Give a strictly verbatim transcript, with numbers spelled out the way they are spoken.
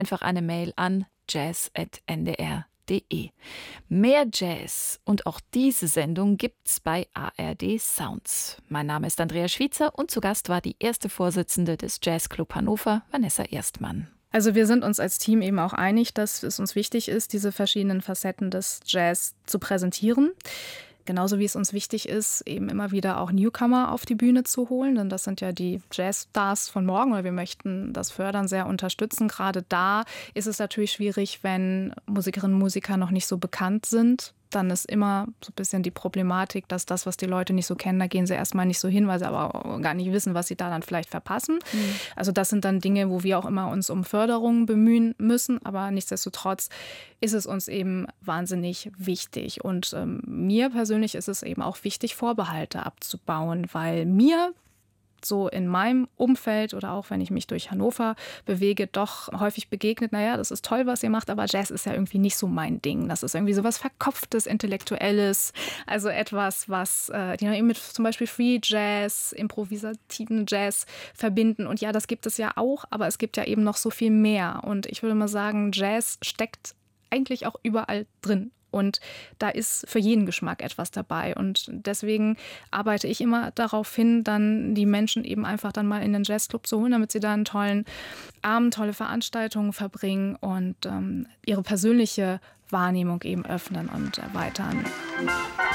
einfach eine Mail an jazz at n d r punkt d e. Mehr Jazz und auch diese Sendung gibt's bei A R D Sounds. Mein Name ist Andrea Schwiezer und zu Gast war die erste Vorsitzende des Jazzclub Hannover, Vanessa Erstmann. Also wir sind uns als Team eben auch einig, dass es uns wichtig ist, diese verschiedenen Facetten des Jazz zu präsentieren. Genauso wie es uns wichtig ist, eben immer wieder auch Newcomer auf die Bühne zu holen, denn das sind ja die Jazzstars von morgen, oder wir möchten das fördern, sehr unterstützen. Gerade da ist es natürlich schwierig, wenn Musikerinnen und Musiker noch nicht so bekannt sind. Dann ist immer so ein bisschen die Problematik, dass das, was die Leute nicht so kennen, da gehen sie erstmal nicht so hin, weil sie aber auch gar nicht wissen, was sie da dann vielleicht verpassen. Mhm. Also das sind dann Dinge, wo wir auch immer uns um Förderung bemühen müssen, aber nichtsdestotrotz ist es uns eben wahnsinnig wichtig. Und ähm, mir persönlich ist es eben auch wichtig, Vorbehalte abzubauen, weil mir so in meinem Umfeld oder auch wenn ich mich durch Hannover bewege, doch häufig begegnet, naja, das ist toll, was ihr macht, aber Jazz ist ja irgendwie nicht so mein Ding. Das ist irgendwie so was Verkopftes, Intellektuelles, also etwas, was äh, die eben mit zum Beispiel Free Jazz, improvisativen Jazz verbinden. Und ja, das gibt es ja auch, aber es gibt ja eben noch so viel mehr. Und ich würde mal sagen, Jazz steckt eigentlich auch überall drin. Und da ist für jeden Geschmack etwas dabei. Und deswegen arbeite ich immer darauf hin, dann die Menschen eben einfach dann mal in den Jazzclub zu holen, damit sie da einen tollen Abend, tolle Veranstaltungen verbringen und ähm, ihre persönliche Wahrnehmung eben öffnen und erweitern.